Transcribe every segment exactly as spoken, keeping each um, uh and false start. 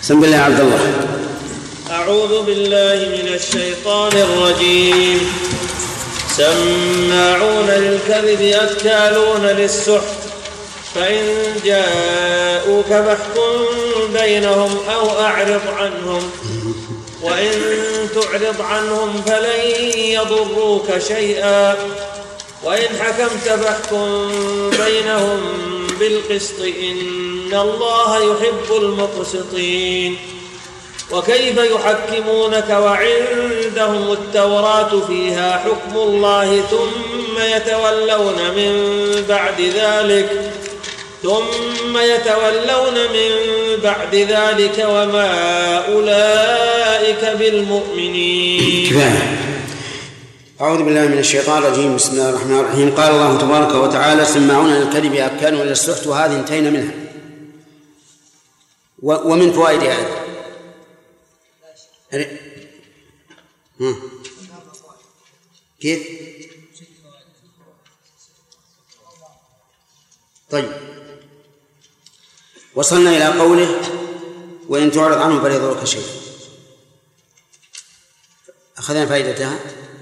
بسم الله عبد الله. أعوذ بالله من الشيطان الرجيم. سماعون للكذب أكالون للسحت فإن جاءوك فاحكم بينهم أو أعرض عنهم وإن تعرض عنهم فلن يضروك شيئا وإن حكمت فاحكم بينهم بالقسط إن الله يحب المقسطين. وكيف يحكمونك وعندهم التوراة فيها حكم الله ثم يتولون من بعد ذلك ثم يتولون من بعد ذلك وما أولئك بالمؤمنين. كفاية. أعوذ بالله من الشيطان الرجيم. بسم الله الرحمن الرحيم. قال الله تبارك وتعالى: سماعون للكذب أكالون للسحت. وهذه انتهينا منها. ومن فوائدها أيضا كيف؟ طيب، وصلنا إلى قوله: وإن تعرض عنه فلا يضرك شيء. أخذنا فائدتها.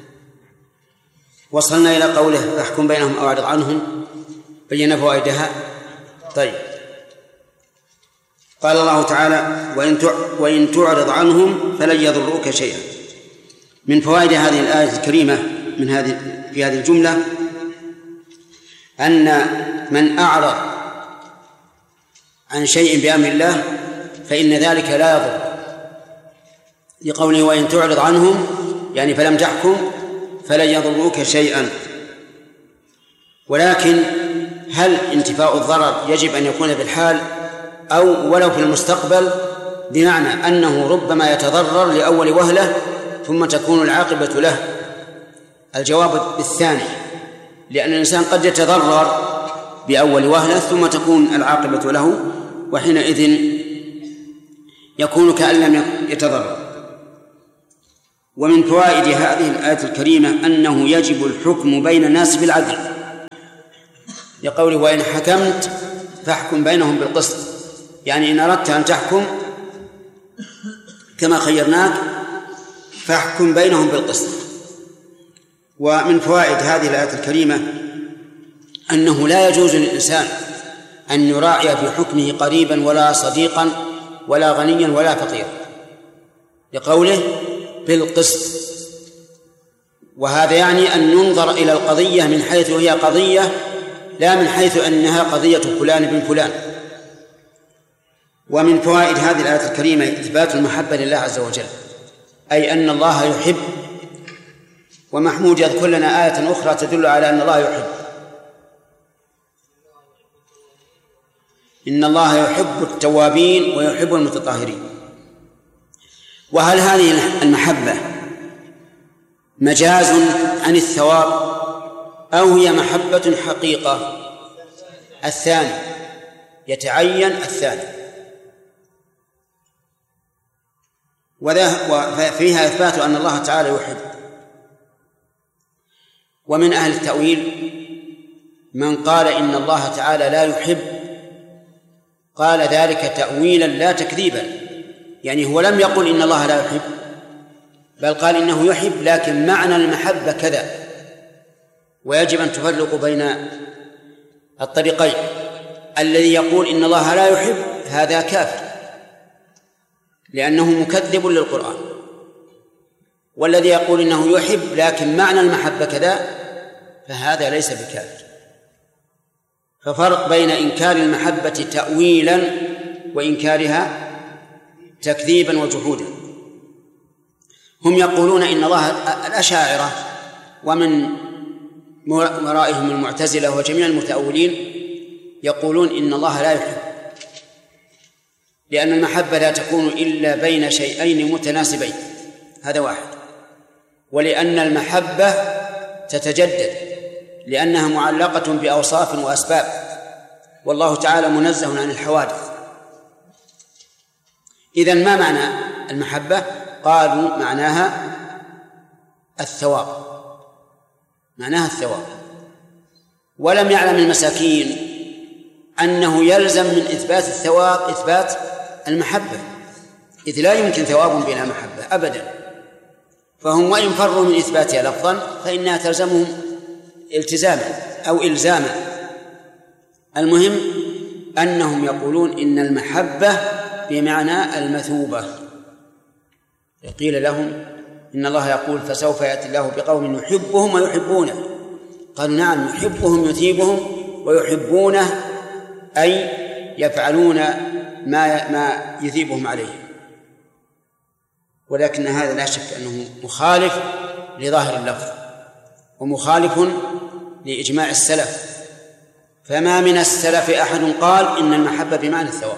وصلنا إلى قوله: فاحكم بينهم أو أعرض عنهم. بينا فوائدها. طيب، قال الله تعالى: وإن تعرض عنهم فلن يضروك شيئا. من فوائد هذه الآية الكريمة من هذه في هذه الجملة أن من أعرض عن شيء بأمر الله فإن ذلك لا يضر، لقوله: وإن تعرض عنهم يعني فلم تحكم فلن يضروك شيئا. ولكن هل انتفاء الضرر يجب أن يكون في الحال أو ولو في المستقبل؟ بمعنى أنه ربما يتضرر لأول وهلة ثم تكون العاقبة له. الجواب بالثاني، لأن الإنسان قد يتضرر بأول وهلة ثم تكون العاقبة له، وحينئذ يكون كأن لم يتضرر. ومن فوائد هذه الآية الكريمة أنه يجب الحكم بين الناس بالعدل، لقوله: وإن حكمت فاحكم بينهم بالقسط. يعني إن أردت أن تحكم كما خيرناك فاحكم بينهم بالقسط. ومن فوائد هذه الآية الكريمة أنه لا يجوز للإنسان أن يراعي في حكمه قريبا ولا صديقا ولا غنيا ولا فقيرا، لقوله: بالقسط. وهذا يعني أن ننظر إلى القضية من حيث هي قضية، لا من حيث أنها قضية فلان بن فلان. ومن فوائد هذه الآية الكريمة إثبات المحبة لله عز وجل، أي أن الله يحب. ومحمود يذكر لنا آية أخرى تدل على أن الله يحب: إن الله يحب التوابين ويحب المتطهرين. وهل هذه المحبة مجاز عن الثواب أو هي محبة حقيقة؟ الثاني، يتعين الثاني. وفيها إثبات أن الله تعالى يحب. ومن أهل التأويل من قال إن الله تعالى لا يحب، قال ذلك تأويلا لا تكذيبا، يعني هو لم يقل إن الله لا يحب، بل قال إنه يحب لكن معنى المحبة كذا. ويجب أن تفرق بين الطريقين. الذي يقول إن الله لا يحب هذا كافر لأنه مكذب للقرآن، والذي يقول إنه يحب لكن معنى المحبة كذا فهذا ليس بكافر. ففرق بين إنكار المحبة تأويلا وإنكارها تكذيبا وجحودا. هم يقولون إن الله، الأشاعرة ومن ورائهم المعتزلة وجميع المتأولين، يقولون إن الله لا يحب، لأن المحبة لا تكون إلا بين شيئين متناسبين، هذا واحد. ولأن المحبة تتجدد لأنها معلقة بأوصاف وأسباب، والله تعالى منزه عن الحوادث. إذن ما معنى المحبة؟ قالوا معناها الثواب، معناها الثواب. ولم يعلم المساكين أنه يلزم من إثبات الثواب إثبات المحبة، إذ لا يمكن ثواب بلا محبة أبدا، فهم وإن فروا من إثباتها لفظا فإنها تلزمهم التزاما أو إلزاما. المهم أنهم يقولون إن المحبة بمعنى المثوبة. قيل لهم إن الله يقول فسوف يأتي الله بقوم يحبهم ويحبونه، قالوا نعم يحبهم يثيبهم ويحبونه أي يفعلون ما ما يثيبهم عليه، ولكن هذا لا شك أنه مخالف لظاهر اللفظ ومخالف لإجماع السلف، فما من السلف أحد قال إن المحبة بمعنى الثواب.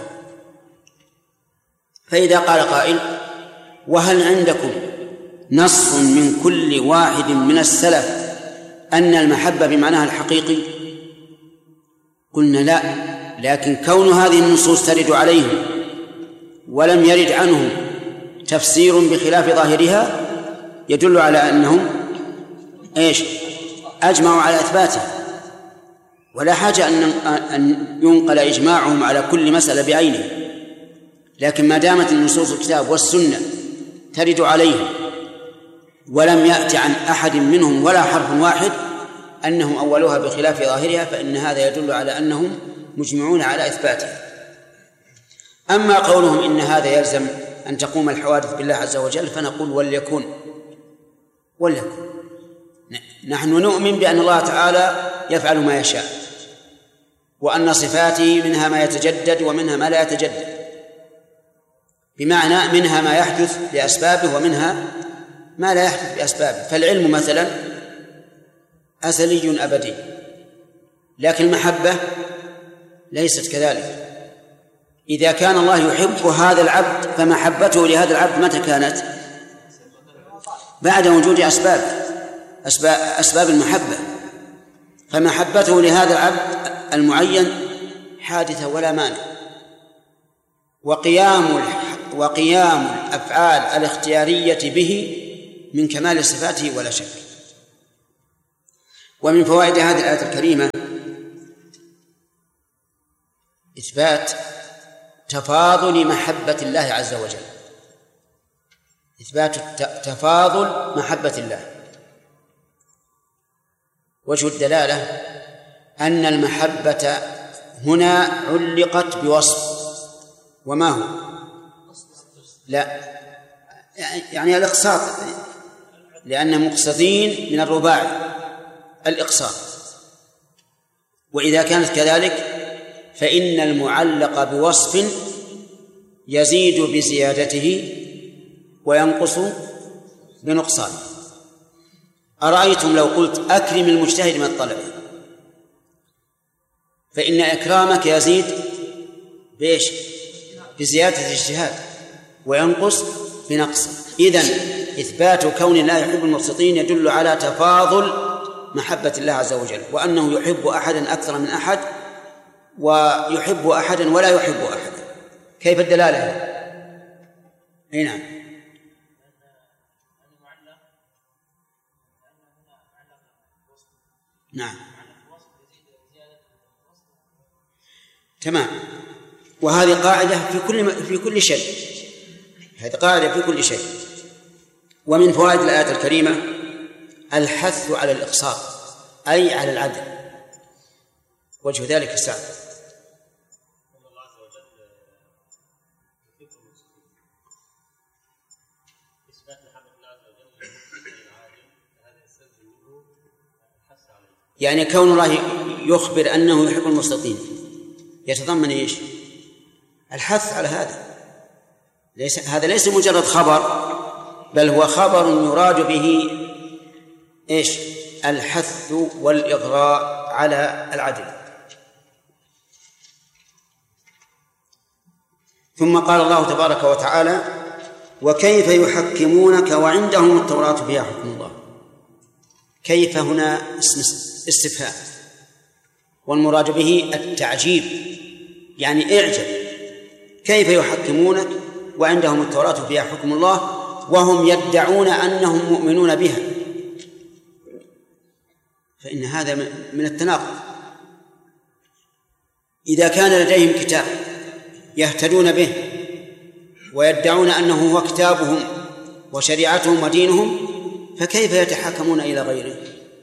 فإذا قال قائل وهل عندكم نص من كل واحد من السلف أن المحبة بمعناها الحقيقي؟ قلنا لا، لكن كون هذه النصوص ترد عليهم ولم يرد عنهم تفسير بخلاف ظاهرها يدل على أنهم إيش أجمعوا على إثباته، ولا حاجة أن ينقل إجماعهم على كل مسألة بعينه. لكن ما دامت النصوص الكتاب والسنة ترد عليهم ولم يأتي عن أحد منهم ولا حرف واحد أنهم أولوها بخلاف ظاهرها، فإن هذا يدل على أنهم مجمعون على إثباتها. أما قولهم إن هذا يلزم أن تقوم الحوادث بالله عز وجل فنقول وليكن وليكن نحن نؤمن بأن الله تعالى يفعل ما يشاء، وأن صفاته منها ما يتجدد ومنها ما لا يتجدد، بمعنى منها ما يحدث بأسبابه ومنها ما لا يحدث بأسبابه. فالعلم مثلا أزلي أبدي، لكن المحبة ليست كذلك. إذا كان الله يحب هذا العبد فمحبته لهذا العبد متى كانت؟ بعد وجود أسباب أسباب, أسباب المحبة، فمحبته لهذا العبد المعين حادثة ولا مانع، وقيام وقيام الأفعال الاختيارية به من كمال صفاته ولا شك. ومن فوائد هذه الآية الكريمة إثبات تفاضل محبة الله عز وجل، إثبات تفاضل محبة الله. وجه الدلالة أن المحبة هنا علقت بوصف، وما هو؟ لا يعني الإقساط، لأن مقصدين من الرباعي الإقساط، وإذا كانت كذلك فإن المعلق بوصف يزيد بزيادته وينقص بنقصانه. أرأيتم لو قلت أكرم المجتهد من الطلب، فإن إكرامك يزيد بإيش؟ بزيادة الاجتهاد وينقص بنقص. إذن إثبات كون الله يحب المقسطين يدل على تفاضل محبة الله عز وجل، وأنه يحب أحدا أكثر من أحد ويحب أحدا ولا يحب أحدا. كيف الدلالة؟ أي نعم. نعم تمام. وهذه قاعدة في كل في كل شيء، هذه قاعدة في كل شيء. ومن فوائد الآية الكريمة الحث على الإقساط أي على العدل. وجه ذلك السعد يعني كون الله يخبر أنه يحب المقسطين يتضمن إيش؟ الحث على هذا. ليس هذا ليس مجرد خبر، بل هو خبر يراد به إيش؟ الحث والإغراء على العدل. ثم قال الله تبارك وتعالى وكيف يحكمونك وعندهم التوراة فيها حكم الله. كيف هنا اسم استفهام، والمراد به التعجيب، يعني اعجب. كيف يحكمونك وعندهم التوراة فيها حكم الله وهم يدعون أنهم مؤمنون بها؟ فإن هذا من التناقض. إذا كان لديهم كتاب يهتدون به ويدعون أنه هو كتابهم وشريعتهم ودينهم، فكيف يتحاكمون إلى غيره؟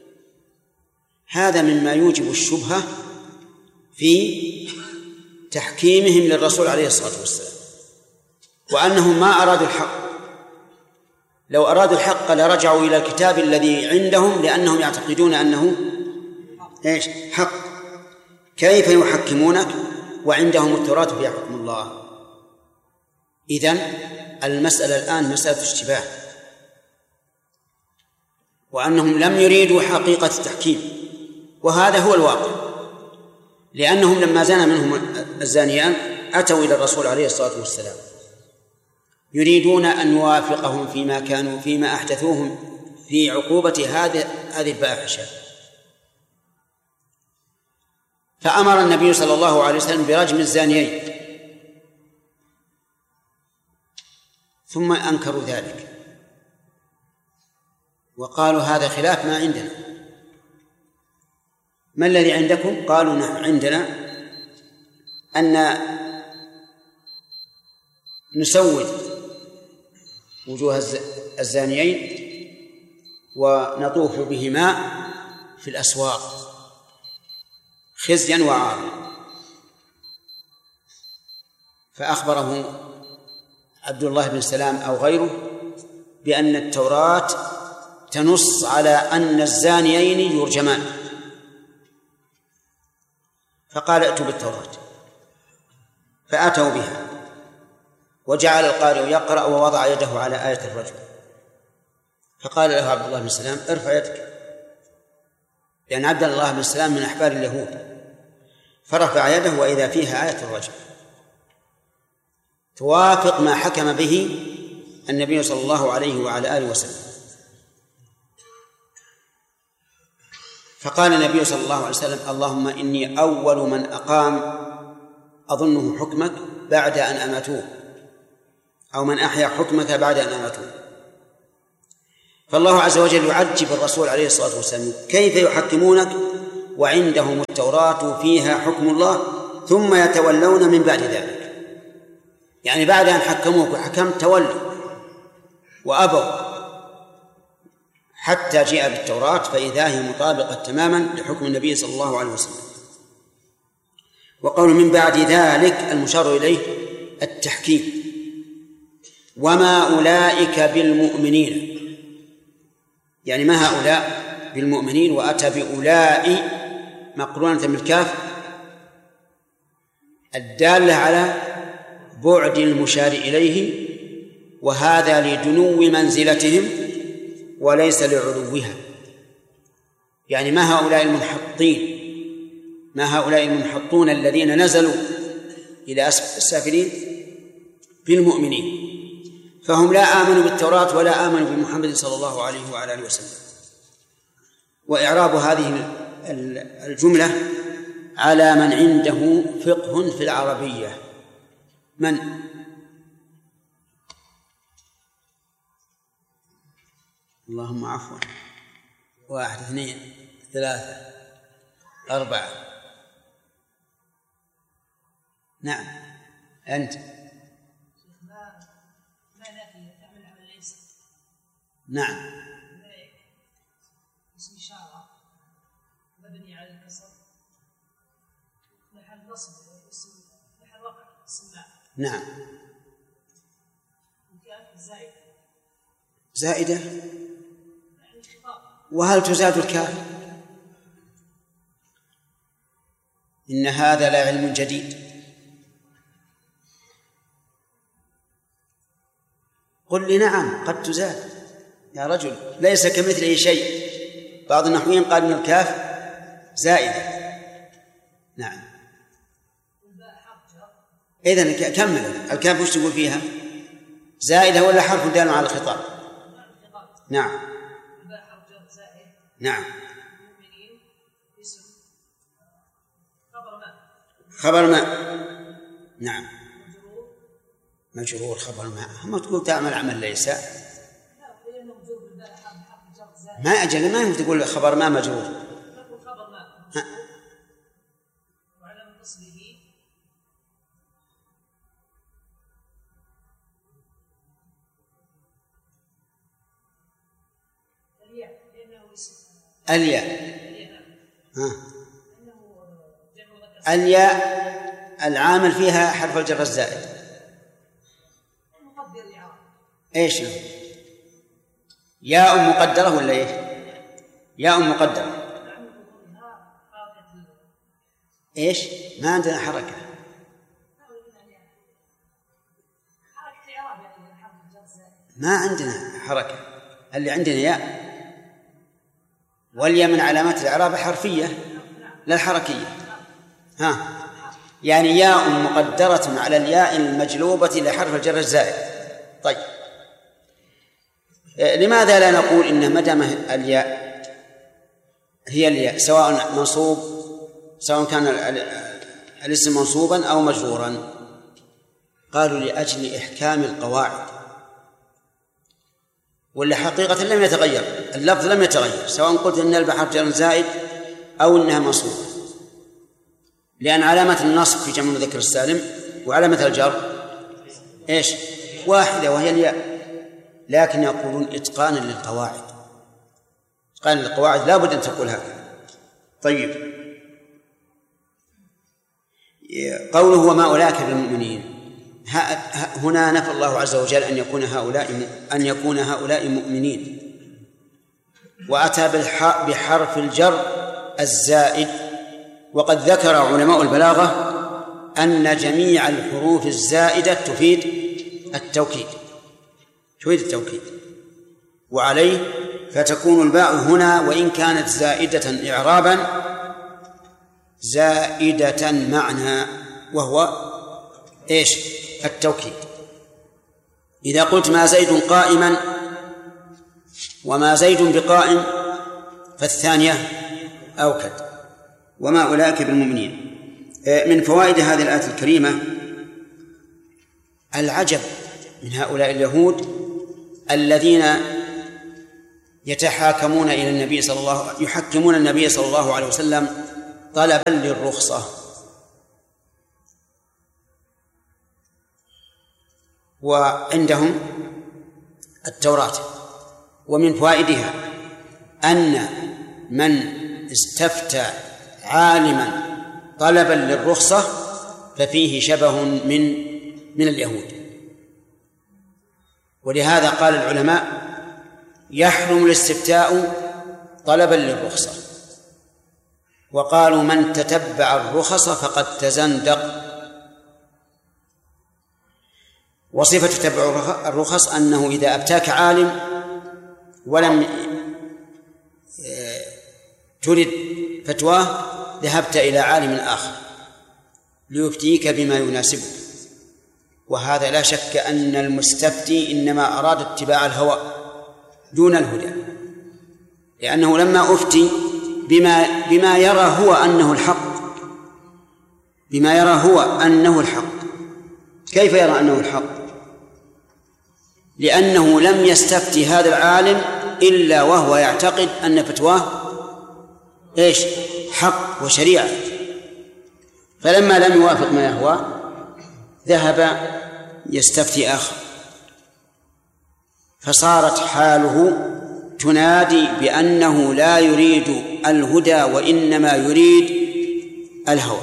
هذا مما يوجب الشبهة في تحكيمهم للرسول عليه الصلاة والسلام، وأنهم ما أرادوا الحق. لو أرادوا الحق لرجعوا إلى الكتاب الذي عندهم، لأنهم يعتقدون أنه إيش؟ حق. كيف يحكمونك وعندهم التوراة فيها حكم الله؟ إذن المسألة الآن مسألة اشتباه، وأنهم لم يريدوا حقيقة التحكيم، وهذا هو الواقع، لأنهم لما زنى منهم الزانيان أتوا إلى الرسول عليه الصلاة والسلام يريدون أن يوافقهم فيما كانوا فيما أحدثوهم في عقوبة هذه هذه الفاحشة، فأمر النبي صلى الله عليه وسلم برجم الزانيين، ثم أنكروا ذلك وقالوا هذا خلاف ما عندنا. ما الذي عندكم؟ قالوا نحن عندنا أن نسود وجوه الزانيين ونطوف بهما في الأسواق خزيا وعارا. فأخبره عبد الله بن سلام أو غيره بأن التوراة تنص على أن الزانيين يرجمان، فقال ائتوا بالتوراة، فأتوا بها، وجعل القارئ يقرأ ووضع يده على آية الرجم، فقال له عبد الله بن سلام ارفع يدك، لأن عبد الله بن سلام من أحبار اليهود، فرفع يده وإذا فيها آية الرجم توافق ما حكم به النبي صلى الله عليه وعلى آله وسلم. فقال النبي صلى الله عليه وسلم اللهم إني أول من أقام أظنه حكمك بعد أن أماتوه، أو من أحيا حكمك بعد أن أماتوه. فالله عز وجل يعجب الرسول عليه الصلاة والسلام كيف يحكمونك وعندهم التوراة فيها حكم الله ثم يتولون من بعد ذلك، يعني بعد أن حكموك وحكمت تولوا وأبوا حتى جاء بالتوراة فإذا هي مطابقة تماما لحكم النبي صلى الله عليه وسلم. وقول من بعد ذلك المشار إليه التحكيم، وما أولئك بالمؤمنين، يعني ما هؤلاء بالمؤمنين، وأتى بأولاء مقرونة بالكاف الدالة على بعد المشار إليه، وهذا لدنو منزلتهم وليس لعلوها، يعني ما هؤلاء المنحطين، ما هؤلاء المنحطون الذين نزلوا إلى أسفل السافلين بالمؤمنين، فهم لا آمنوا بالتوراة ولا آمنوا بمحمد صلى الله عليه وعلى آله وسلم. وإعراب هذه الجملة على من عنده فقه في العربية. من؟ اللهم عفوا. واحد اثنين ثلاثة أربعة. نعم أنت. نعم. اسم إشارة مبني على الكسر محل نصب اسم محل رفع اسم لا. نعم. الكاف زائدة. زائدة. وهل تزاد الكاف؟ إن هذا لعلم جديد. قل لي نعم قد تزاد يا رجل، ليس كمثله شيء. بعض النحويين قال إن الكاف زائدة. نعم. إذن كمل الكاف وش تقول فيها؟ زائدة ولا حرف دال على الخطاب؟ نعم. نعم. خبر ما. نعم. مجرور خبر ما. هم تقول تعمل عمل ليس. ما أجل ما يمكن تقول خبر ما مجرور. تقول خبر ما وعلى نصبه الياء. ها. الياء العامل فيها حرف الجر الزائد. ايش ياء مقدرة ولا ايش؟ ياء مقدرة. ايش؟ ما عندنا حركة. ما عندنا حركة، اللي عندنا ياء، والياء من علامات الإعراب حرفية لا الحركية. ها، يعني ياء مقدرة على الياء المجلوبة لحرف الجر الزائد. طيب، لماذا لا نقول إن ما دام الياء هي الياء سواء منصوب سواء كان الاسم منصوبا أو مجرورا؟ قالوا لأجل إحكام القواعد، ولا حقيقة لم يتغير اللفظ، لم يتغير سواء قلت إن البحر جر زائد أو إنها منصوبة، لأن علامة النصب في جمع المذكر السالم وعلامة الجر إيش؟ واحدة وهي الياء. لكن يقولون إتقانا للقواعد، إتقانا للقواعد لا بد أن تقول هكذا. طيب، قوله وما أولئك بالمؤمنين، هنا نفى الله عز وجل أن يكون هؤلاء أن يكون هؤلاء مؤمنين، وأتى بحرف الجر الزائد. وقد ذكر علماء البلاغة أن جميع الحروف الزائدة تفيد التوكيد تفيد التوكيد وعليه فتكون الباء هنا وإن كانت زائدة إعرابا زائدة معنى، وهو إيش؟ التوكيد. إذا قلت ما زيد قائما وما زيد بقائم فالثانية أوكد. وما أولئك بالمؤمنين. من فوائد هذه الآية الكريمة العجب من هؤلاء اليهود الذين يتحاكمون إلى النبي صلى الله يحكمون النبي صلى الله عليه وسلم طلبا للرخصة، وعندهم التوراة. ومن فوائدها أن من استفتى عالما طلبا للرخصة ففيه شبه من من اليهود. ولهذا قال العلماء يحرم الاستفتاء طلبا للرخصة، وقالوا من تتبع الرخص فقد تزندق. وصفة تتبع الرخص أنه إذا أبتاك عالم ولم ترد فتواه ذهبت إلى عالم آخر ليفتيك بما يناسبك. وهذا لا شك أن المستفتي إنما أراد اتباع الهوى دون الهدى، لأنه لما أفتي بما بما يرى هو أنه الحق بما يرى هو أنه الحق كيف يرى أنه الحق؟ لأنه لم يستفتي هذا العالم إلا وهو يعتقد أن فتواه إيش؟ حق وشريعة. فلما لم يوافق ما يهوى ذهب يستفتي آخر، فصارت حاله تنادي بأنه لا يريد الهدى وإنما يريد الهوى.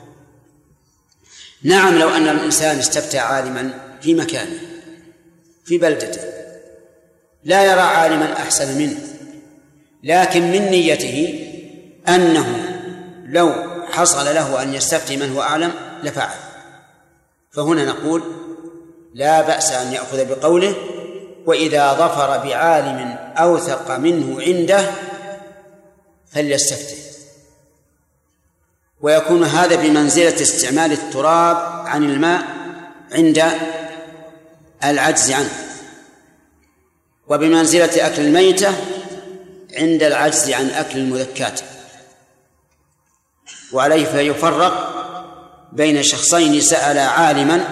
نعم، لو أن الإنسان استفتى عالما في مكانه في بلدته لا يرى عالما أحسن منه، لكن من نيته أنه لو حصل له أن يستفتي من هو أعلم لفعل. فهنا نقول لا بأس أن يأخذ بقوله، وإذا ظفر بعالم أوثق منه عنده فليستفتي. ويكون هذا بمنزلة استعمال التراب عن الماء عند العجز عنه، وبمنزلة أكل الميتة عند العجز عن أكل المذكات. وعليه فيفرق بين شخصين سأل عالما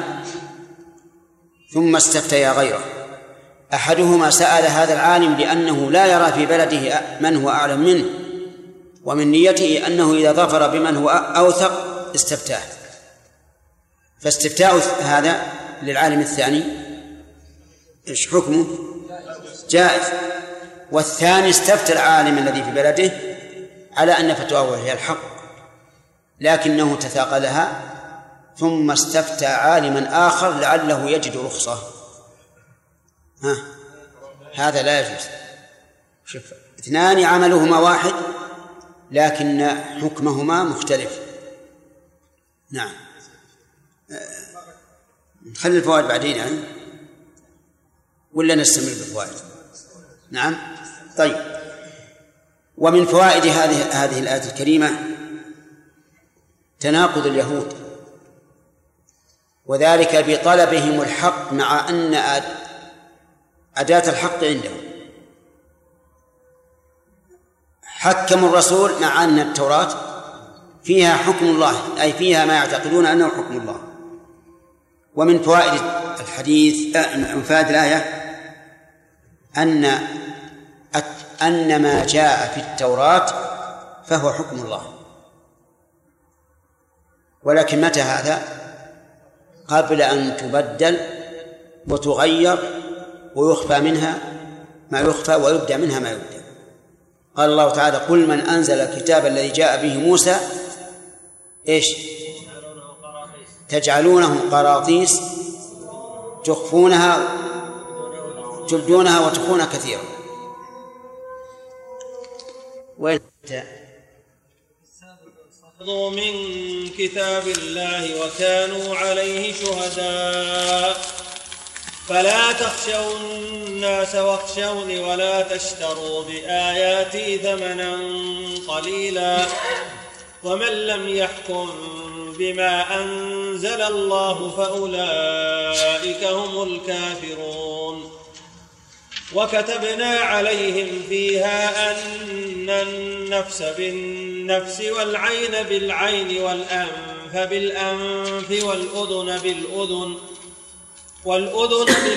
ثم استفتيا غيره. أحدهما سأل هذا العالم لأنه لا يرى في بلده من هو أعلم منه، ومن نيته أنه إذا ظفر بمن هو أوثق استفتاه، فاستفتاء هذا للعالم الثاني إيش حكمه؟ جائز. والثاني استفتى العالم الذي في بلده على أن فتواه هي الحق، لكنه تثاقلها ثم استفتى عالما آخر لعله يجد رخصة. ها هذا لا يجوز. شوف، اثنان عملهما واحد لكن حكمهما مختلف. نعم، نخلي الفوائد بعدين يعني ولا نستمر بالفوائد؟ نعم. طيب، ومن فوائد هذه هذه الآية الكريمة تناقض اليهود، وذلك بطلبهم الحق مع أن أداة الحق عندهم. حكموا الرسول مع أن التوراة فيها حكم الله، أي فيها ما يعتقدون أنه حكم الله. ومن فوائد الحديث من فوائد الآية أن أن ما جاء في التوراة فهو حكم الله، ولكن متى هذا؟ قبل أن تبدل وتغير ويخفى منها ما يخفى ويبدأ منها ما يبدأ. قال الله تعالى: قل من أنزل الكتاب الذي جاء به موسى إيش؟ تجعلونه قراطيس تخفونها تبدونها وتخفون كثيرا. وين أخذوا من كتاب الله وكانوا عليه شهداء فلا تخشوا الناس واخشوني ولا تشتروا بآياتي ثمنا قليلا ومن لم يحكم بما أنزل الله فأولئك هم الكافرون. وكتبنا عليهم فيها أن النفس بالنفس والعين بالعين والأنف بالأنف والأذن بالأذن والأذن